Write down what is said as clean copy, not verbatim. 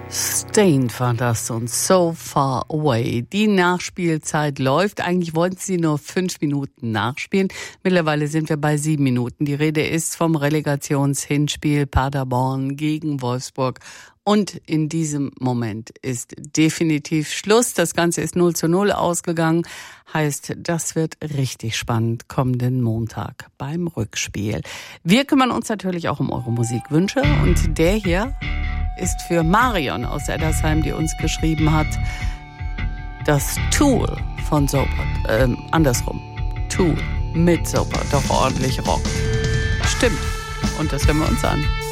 Stained war das und So Far Away. Die Nachspielzeit läuft. Eigentlich wollten sie nur 5 Minuten nachspielen. Mittlerweile sind wir bei 7 Minuten. Die Rede ist vom Relegationshinspiel Paderborn gegen Wolfsburg. Und in diesem Moment ist definitiv Schluss. Das Ganze ist 0:0 ausgegangen. Heißt, das wird richtig spannend kommenden Montag beim Rückspiel. Wir kümmern uns natürlich auch um eure Musikwünsche. Und der hier ist für Marion aus Eddersheim, die uns geschrieben hat, das Tool von Soper. Andersrum. Tool mit Soper. Doch ordentlich Rock. Stimmt. Und das hören wir uns an.